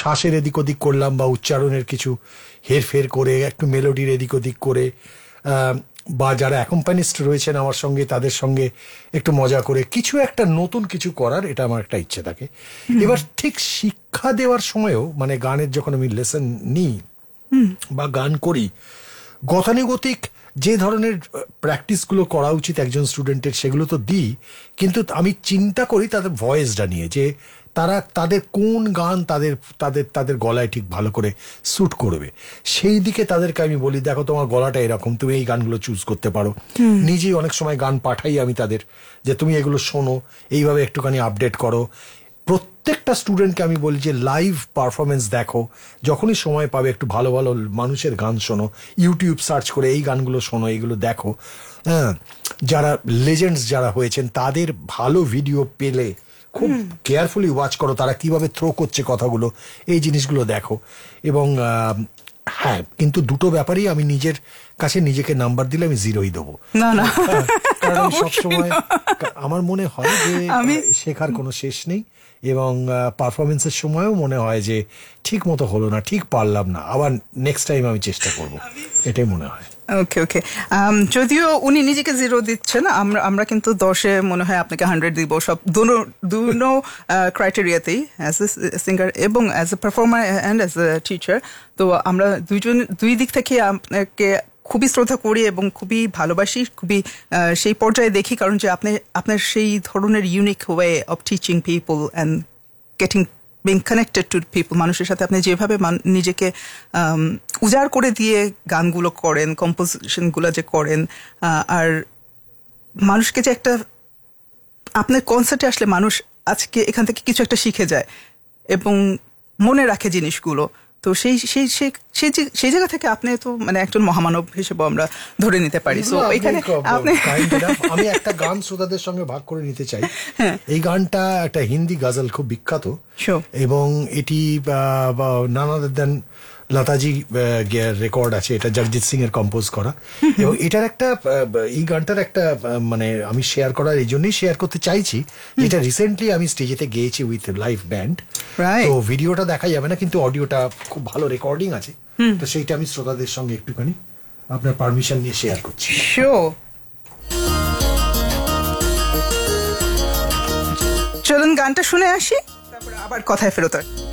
শ্বাসের এদিক ওদিক করলাম বা উচ্চারণের কিছু হেরফের করে একটু মেলোডির এদিক ওদিক করে, বা যারা অ্যাকম্পানিস্ট রয়েছেন আমার সঙ্গে তাদের সঙ্গে একটু মজা করে কিছু একটা নতুন কিছু করার, এটা আমার একটা ইচ্ছে থাকে। এবার ঠিক শিক্ষা দেওয়ার সময়ও মানে গানের যখন আমি লেসন নিই বা গান করি, গতানুগতিক যে ধরনের প্র্যাকটিসগুলো করা উচিত একজন স্টুডেন্টের সেগুলো তো দিই, কিন্তু আমি চিন্তা করি তাদের ভয়েসটা নিয়ে, যে তারা তাদের কোন গান তাদের তাদের তাদের গলায় ঠিক ভালো করে স্যুট করবে। সেই দিকে তাদেরকে আমি বলি, দেখো তোমার গলাটা এরকম, তুমি এই গানগুলো চুজ করতে পারো। নিজেই অনেক সময় গান পাঠাই আমি তাদের, যে তুমি এগুলো শোনো, এইভাবে একটুখানি আপডেট করো। প্রত্যেকটা স্টুডেন্টকে আমি বলি যে লাইভ পারফরমেন্স দেখো, যখনই সময় পাবে একটু ভালো ভালো মানুষের গান শোনো, ইউটিউব সার্চ করে এই গানগুলো শোনো, এইগুলো দেখো। হ্যাঁ, যারা লেজেন্ডস যারা হয়েছেন তাদের ভালো ভিডিও পেলে খুব কেয়ারফুলি ওয়াচ করো, তারা কিভাবে থ্রো করছে কথাগুলো, এই জিনিসগুলো দেখো। এবং হ্যাঁ, কিন্তু দুটো ব্যাপারেই আমি নিজের কাছে নিজেকে নাম্বার দিলে আমি 0ই দেবো। কারণ আমি সবসময় আমার মনে হয় যে শেখার কোনো শেষ নেই, এবং পারফরমেন্সের সময়ও মনে হয় যে ঠিক মতো হলো না, ঠিক পারলাম না, আবার নেক্সট টাইম আমি চেষ্টা করব, এটাই মনে হয়। ওকে ওকে, যদিও উনি নিজেকে 0 দিচ্ছেন, আমরা কিন্তু 10-এ মনে হয় আপনাকে 100 দিব, সব দুনো ক্রাইটেরিয়াতেই, অ্যাজ এ সিঙ্গার এবং as a performer and as a teacher. তো আমরা দুই দিক থেকে আপনাকে খুবই শ্রদ্ধা করি এবং খুবই ভালোবাসি, খুবই সেই পর্যায়ে দেখি, কারণ যে আপনার সেই ধরনের unique way of teaching people and getting being connected to people, মানুষের সাথে আপনি যেভাবে নিজেকে উজাড় করে দিয়ে গানগুলো করেন, কম্পোজিশনগুলো যে করেন, আর মানুষকে যে একটা, আপনার কনসার্টে আসলে মানুষ আজকে এখান থেকে কিছু একটা শিখে যায় এবং মনে রাখে জিনিসগুলো। তো সেই জায়গা থেকে আপনি তো মানে একজন মহামানব হিসেবে আমরা ধরে নিতে পারি। সো এখানে আমি একটা গান শ্রোতাদের সঙ্গে ভাগ করে নিতে চাই। এই গানটা একটা হিন্দি গজল, খুব বিখ্যাত, এবং এটি নান আদার দ্যান লতাজি রেকর্ড আছে, এটা জগজিৎ সিং এর কম্পোজ করা। এবং এটার একটা, এই গানটার একটা মানে আমি শেয়ার করার এই জন্যই শেয়ার করতে চাইছি, যেটা রিসেন্টলি আমি স্টেজেতে গেয়েছি উইথ লাইভ ব্যান্ড। তো ভিডিওটা দেখা যাবে না, কিন্তু অডিওটা খুব ভালো রেকর্ডিং আছে, তো সেইটা আমি শ্রোতাদের সঙ্গে একটুখানি আপনার পারমিশন নিয়ে শেয়ার করছি। চলুন গানটা শুনে আসি, তারপরে আবার কথায় ফেরত আসি।